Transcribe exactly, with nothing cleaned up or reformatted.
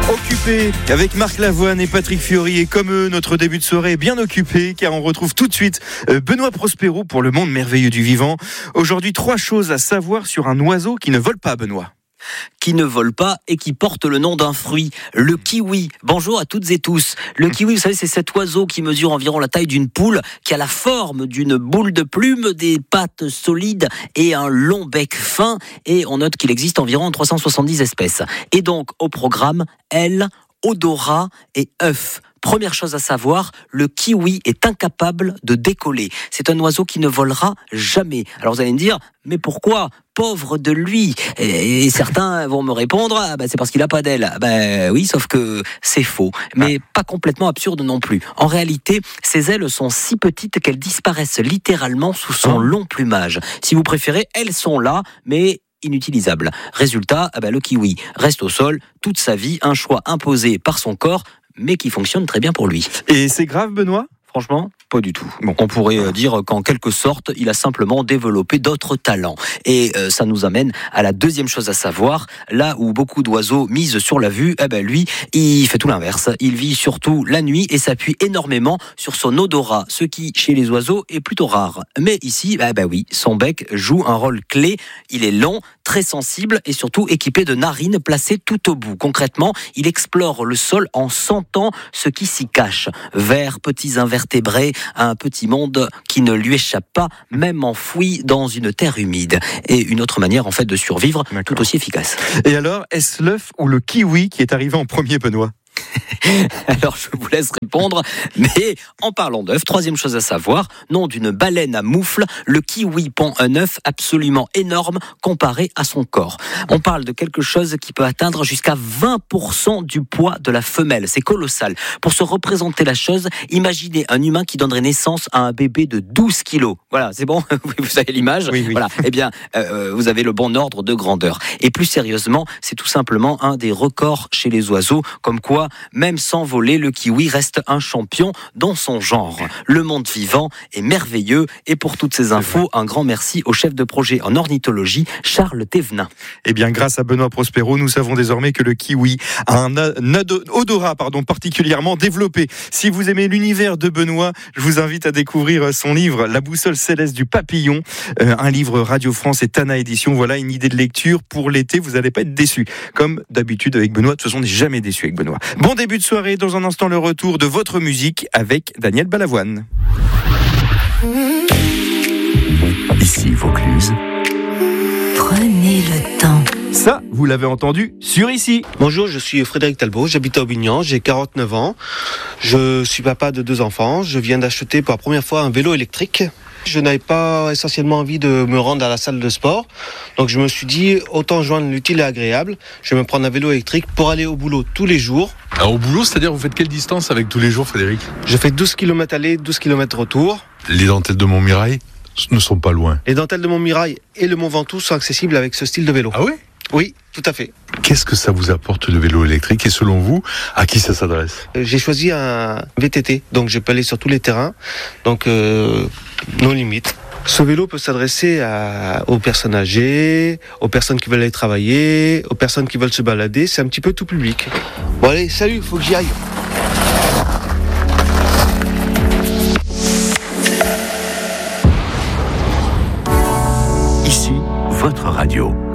Occupé avec Marc Lavoine et Patrick Fiori, et comme eux, notre début de soirée est bien occupé car on retrouve tout de suite Benoît Prospero pour le monde merveilleux du vivant. Aujourd'hui, trois choses à savoir sur un oiseau qui ne vole pas, Benoît. Qui ne vole pas et qui porte le nom d'un fruit, le kiwi. Bonjour à toutes et tous. Le kiwi, vous savez, c'est cet oiseau qui mesure environ la taille d'une poule, qui a la forme d'une boule de plume, des pattes solides et un long bec fin. Et on note qu'il existe environ trois cent soixante-dix espèces. Et donc, au programme, aile, odorat et œuf. Première chose à savoir, le kiwi est incapable de décoller. C'est un oiseau qui ne volera jamais. Alors vous allez me dire, mais pourquoi ? Pauvre de lui. Et, et certains vont me répondre, ah ben c'est parce qu'il n'a pas d'aile. Ben oui, sauf que c'est faux, mais ah. pas complètement absurde non plus. En réalité, ses ailes sont si petites qu'elles disparaissent littéralement sous son ah. long plumage. Si vous préférez, elles sont là, mais inutilisables. Résultat, ah ben le kiwi reste au sol toute sa vie, un choix imposé par son corps, mais qui fonctionne très bien pour lui. Et c'est grave, Benoît ? Franchement, pas du tout. Bon, on pourrait dire qu'en quelque sorte, il a simplement développé d'autres talents. Et euh, ça nous amène à la deuxième chose à savoir. Là où beaucoup d'oiseaux misent sur la vue, eh ben lui, il fait tout l'inverse. Il vit surtout la nuit et s'appuie énormément sur son odorat, ce qui, chez les oiseaux, est plutôt rare. Mais ici, eh ben oui, son bec joue un rôle clé. Il est long, très sensible et surtout équipé de narines placées tout au bout. Concrètement, il explore le sol en sentant ce qui s'y cache. Vers, petits invertébrés, un petit monde qui ne lui échappe pas, même enfoui dans une terre humide. Et une autre manière en fait de survivre, D'accord. tout aussi efficace. Et alors, est-ce l'œuf ou le kiwi qui est arrivé en premier, Benoît ? Alors je vous laisse répondre, mais en parlant d'œuf, troisième chose à savoir, nom d'une baleine à moufle, le kiwi pond un œuf absolument énorme comparé à son corps. On parle de quelque chose qui peut atteindre jusqu'à vingt pour cent du poids de la femelle, c'est colossal. Pour se représenter la chose, imaginez un humain qui donnerait naissance à un bébé de douze kilos. Voilà, c'est bon, vous avez l'image. Oui, oui. Voilà, eh bien, euh, vous avez le bon ordre de grandeur. Et plus sérieusement, c'est tout simplement un des records chez les oiseaux, comme quoi même sans voler, le kiwi reste un champion dans son genre. Le monde vivant est merveilleux et pour toutes ces infos, un grand merci au chef de projet en ornithologie, Charles Thévenin. Eh bien, grâce à Benoît Prospero, nous savons désormais que le kiwi a un odorat pardon, particulièrement développé. Si vous aimez l'univers de Benoît, je vous invite à découvrir son livre La boussole céleste du papillon, euh, un livre Radio France et Tana Édition. Voilà une idée de lecture pour l'été, vous n'allez pas être déçus. Comme d'habitude avec Benoît, de toute façon, on n'est jamais déçus avec Benoît. Bon début de soirée, dans un instant le retour de votre musique avec Daniel Balavoine. Ici Vaucluse. Prenez le temps. Ça, vous l'avez entendu sur Ici. Bonjour, je suis Frédéric Talbot, j'habite à Aubignan, j'ai quarante-neuf ans. Je suis papa de deux enfants. Je viens d'acheter pour la première fois un vélo électrique. Je n'avais pas essentiellement envie de me rendre à la salle de sport. Donc je me suis dit, autant joindre l'utile et agréable. Je vais me prendre un vélo électrique pour aller au boulot tous les jours. Alors au boulot, c'est-à-dire vous faites quelle distance avec tous les jours, Frédéric ? Je fais douze kilomètres aller, douze kilomètres retour. Les dentelles de Montmirail ne sont pas loin. Les dentelles de Montmirail et le Mont Ventoux sont accessibles avec ce style de vélo. Ah oui ? Oui, tout à fait. Qu'est-ce que ça vous apporte le vélo électrique et selon vous, à qui ça s'adresse ? J'ai choisi un V T T, donc je peux aller sur tous les terrains, donc euh, nos limites. Ce vélo peut s'adresser à, aux personnes âgées, aux personnes qui veulent aller travailler, aux personnes qui veulent se balader, c'est un petit peu tout public. Bon allez, salut, faut que j'y aille. Ici, votre radio.